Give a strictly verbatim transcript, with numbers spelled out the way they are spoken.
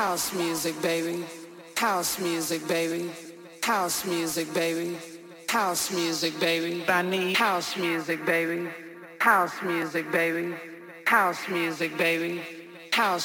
House music, baby. House music, baby. House music, baby. House music, baby. I need house music, baby. House music, baby. House music, baby. House